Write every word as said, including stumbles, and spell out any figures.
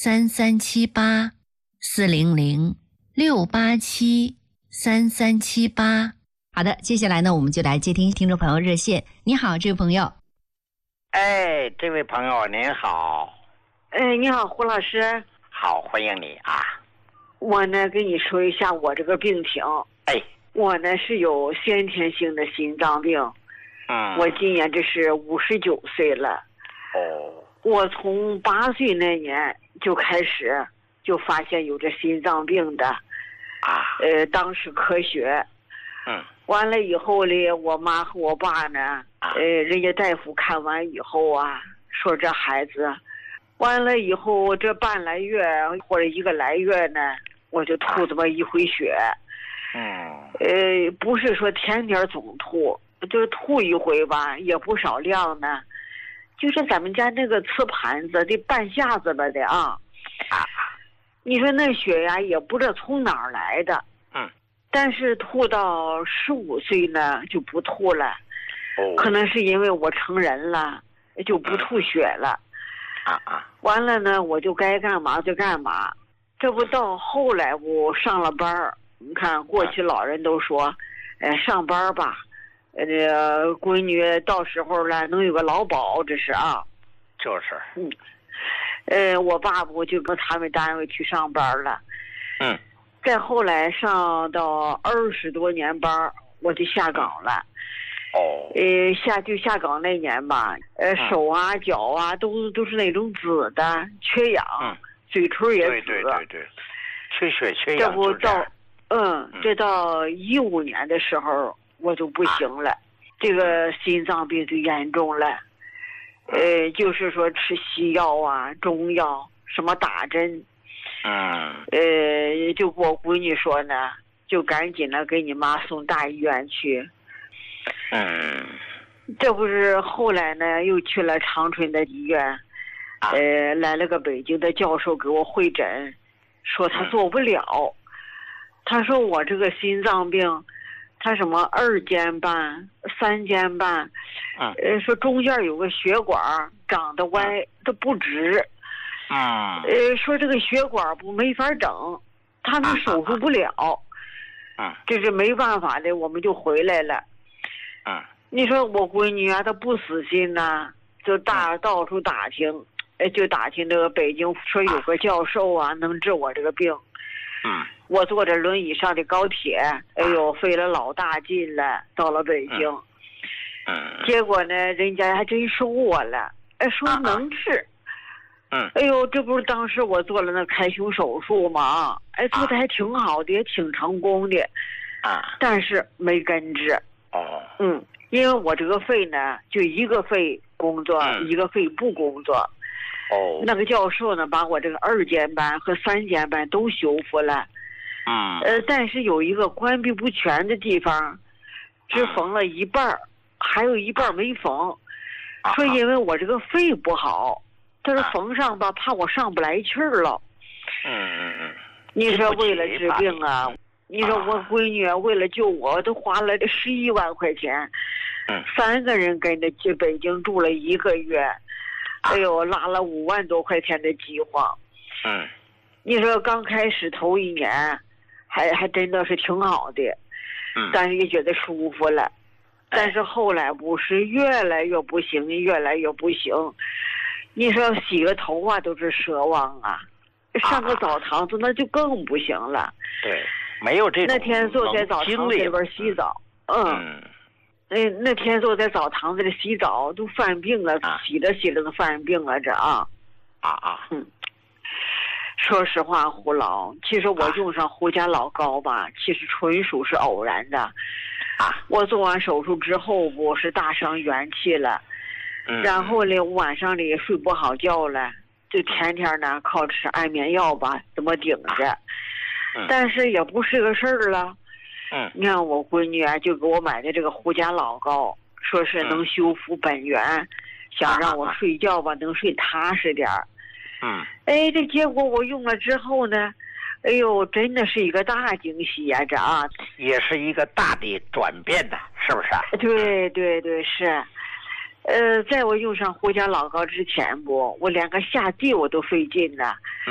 三三七八四零零六八七三三七八。好的，接下来呢，我们就来接听听众朋友热线。你好，这位朋友。 哎，这位朋友您好。 哎，你好，胡老师。 好，欢迎你啊。 我呢，跟你说一下我这个病情。 哎， 我呢是有先天性的心脏病。 嗯。 我今年这是五十九岁了。 哦。 我从八岁那年就开始就发现有这心脏病的。 啊。 呃，当时科学。 嗯。 完了以后呢，我妈和我爸呢，呃，人家大夫看完以后啊，说这孩子，完了以后这半来月或者一个来月呢，我就吐这么一回血。 嗯。 呃，不是说天天总吐，就是吐一回吧，也不少量呢。就是咱们家那个瓷盘子的半下子吧的啊。 啊。 你说那血呀，也不知道从哪儿来的。 嗯。 但是吐到十五岁呢就不吐了。 哦。 可能是因为我成人了，就不吐血了。 啊啊。 完了呢，我就该干嘛就干嘛。这不到后来我上了班儿，你看过去老人都说，呃，上班吧，呃，这个闺女到时候了能有个劳保，这是啊。 就是。 嗯。呃，我爸爸我就跟他们单位去上班了。 嗯。 再后来上到二十多年班，我就下岗了。 哦。 呃，下就下岗那年吧，呃，嗯、手啊脚啊都都是那种紫的，缺氧， 嗯、 嘴唇也紫。 对对对对，缺血缺氧。 这不到，嗯，这到一五年的时候我就不行了，啊、这个心脏病就严重了。呃，就是说吃西药啊、中药，什么打针。 嗯。 呃，就我闺女说呢，就赶紧的给你妈送大医院去。 嗯。 这不是后来呢，又去了长春的医院，呃，来了个北京的教授给我会诊，说他做不了。嗯、他说我这个心脏病，他什么二尖瓣、三尖瓣， 嗯、 呃，说中间有个血管长得歪，它不直。 嗯。 呃，说这个血管不没法整，他们手术不了。 嗯。 这是没办法的，我们就回来了。 嗯。 你说我闺女啊，她不死心呐、啊，就大到处打听，呃，就打听这个北京说有个教授啊，能治我这个病。 嗯。 我坐着轮椅上的高铁，哎呦，费了老大劲了，到了北京。 嗯。 结果呢，人家还真收我了，哎，说能治。 嗯。 哎呦，这不是当时我做了那开胸手术吗？哎，做的还挺好的，也挺成功的。 啊。 但是没根治。 哦。 嗯。因为我这个肺呢，就一个肺工作，嗯、一个肺不工作。 哦。 那个教授呢，把我这个二尖瓣和三尖瓣都修复了。 嗯。 呃，但是有一个关闭不全的地方，只缝了一半，嗯、还有一半没缝。啊、说因为我这个肺不好，他说缝上吧，怕我上不来气儿了。 嗯嗯嗯。 你说为了治病啊？你说我闺女为了救我，都花了十一万块钱。 嗯。 三个人跟着去北京住了一个月，哎呦，拉了五万多块钱的饥荒。 嗯。 你说刚开始头一年，还还真的是挺好的。 嗯。 但是也觉得舒服了，但是后来不是越来越不行，越来越不行。你说洗个头啊都是奢望啊，上个澡堂子那就更不行了。 对。没有这种那天坐在澡堂子里边洗澡，嗯，那那天坐在澡堂子里洗澡都犯病了，啊、洗着洗着都犯病了，这啊， 啊啊， 嗯。说实话，胡老，其实我用上胡家老膏吧，啊、其实纯属是偶然的。 啊， 我做完手术之后，我是大伤元气了， 嗯、 然后呢，晚上里睡不好觉了，就天天呢靠吃安眠药吧，怎么顶着。啊嗯、 但是也不是个事儿了。 嗯， 你看我闺女啊，就给我买的这个胡家老膏，说是能修复本源，嗯、想让我睡觉吧，啊、能睡踏实点儿。 嗯， 哎，这结果我用了之后呢，哎呦，真的是一个大惊喜呀、啊！这啊， 也是一个大的转变呐，是不是啊？ 对对对，是。呃，在我用上胡家老膏之前不，我连个下地我都费劲呢。